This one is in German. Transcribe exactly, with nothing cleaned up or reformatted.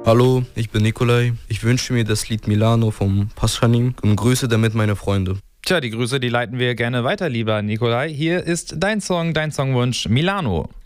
Hallo, ich bin Nikolai. Ich wünsche mir das Lied Milano vom Paschanim und grüße damit meine Freunde. Tja, die Grüße, die leiten wir gerne weiter, lieber Nikolai. Hier ist dein Song, dein Songwunsch Milano.